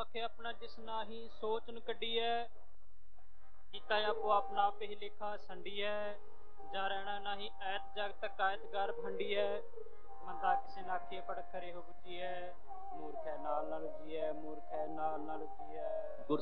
ਆਖੇ ਆਪਣਾ ਜਿਸ ਨਾਹੀ ਸੋਚਨ ਕੱਢੀਐ, ਕੀਤਾ ਆਪੋ ਆਪਣਾ ਆਪੇ ਹੀ ਲੇਖਾ ਸੰਡੀਐ। ਜਾ ਰਹਿਣਾ ਨਾਹੀ ਐਤ ਜਗਤ ਕਾਇਤ ਗਰਭ ਹੰਡੀਐ, ਮੰਦਾ ਕਿਸੇ ਨਾ ਆਖੀਏ ਪੜ ਕਰੇ ਹੋ ਬੁੱਝੀਐ। ਮੂਰਖ ਹੈ ਨਾਲ ਨਾਲ ਜੀਐ, ਮੂਰਖ ਹੈ ਨਾਲ ਨਾਲ ਜੀਐ।